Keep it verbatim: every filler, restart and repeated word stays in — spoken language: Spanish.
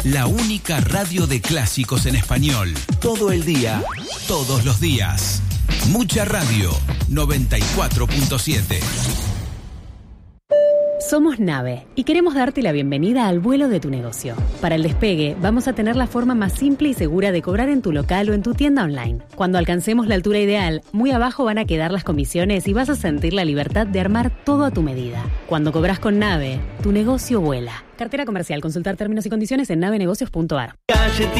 La única radio de clásicos en español. Todo el día, todos los días. Mucha Radio, noventa y cuatro punto siete. Somos Nave y queremos darte la bienvenida al vuelo de tu negocio. Para el despegue, vamos a tener la forma más simple y segura de cobrar en tu local o en tu tienda online. Cuando alcancemos la altura ideal, muy abajo van a quedar las comisiones y vas a sentir la libertad de armar todo a tu medida. Cuando cobras con Nave, tu negocio vuela. Cartera comercial. Consultar términos y condiciones en nave negocios punto a r.